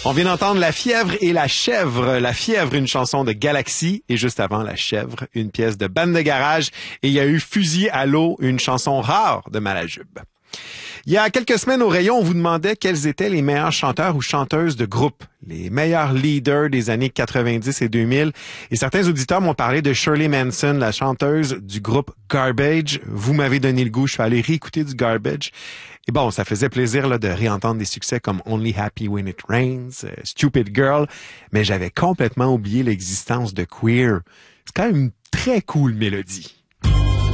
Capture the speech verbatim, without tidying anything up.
On vient d'entendre La fièvre et la chèvre. La fièvre, une chanson de Galaxy. Et juste avant, La chèvre, une pièce de Bande de garage. Et il y a eu Fusil à l'eau, une chanson rare de Malajube. Il y a quelques semaines au rayon, on vous demandait quels étaient les meilleurs chanteurs ou chanteuses de groupe, les meilleurs leaders des années quatre-vingt-dix et deux mille. Et certains auditeurs m'ont parlé de Shirley Manson, la chanteuse du groupe Garbage. Vous m'avez donné le goût, je suis allé réécouter du Garbage. Et bon, ça faisait plaisir là, de réentendre des succès comme Only Happy When It Rains, euh, Stupid Girl, mais j'avais complètement oublié l'existence de Queer. C'est quand même une très cool mélodie.